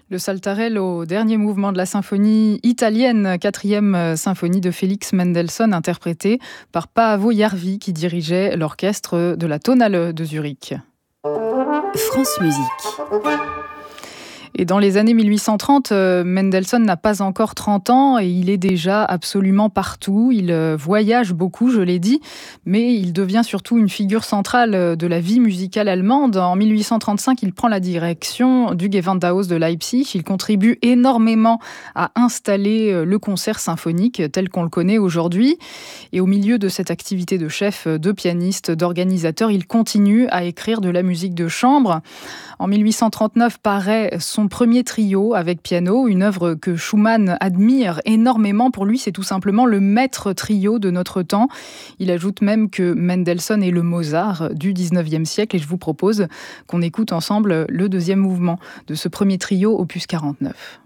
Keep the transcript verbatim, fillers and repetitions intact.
Le Saltarello, dernier mouvement de la symphonie italienne, quatrième symphonie de Félix Mendelssohn, interprétée par Paavo Järvi, qui dirigeait l'orchestre de la Tonhalle de Zurich. France Musique. Et dans les années mille huit cent trente, euh, Mendelssohn n'a pas encore trente ans et il est déjà absolument partout. Il euh, voyage beaucoup, je l'ai dit, mais il devient surtout une figure centrale de la vie musicale allemande. En mille huit cent trente-cinq, il prend la direction du Gewandhaus de Leipzig. Il contribue énormément à installer le concert symphonique tel qu'on le connaît aujourd'hui. Et au milieu de cette activité de chef, de pianiste, d'organisateur, il continue à écrire de la musique de chambre. En mille huit cent trente-neuf paraît son premier trio avec piano, une œuvre que Schumann admire énormément. Pour lui, c'est tout simplement le maître trio de notre temps. Il ajoute même que Mendelssohn est le Mozart du dix-neuvième siècle et je vous propose qu'on écoute ensemble le deuxième mouvement de ce premier trio, opus quarante-neuf.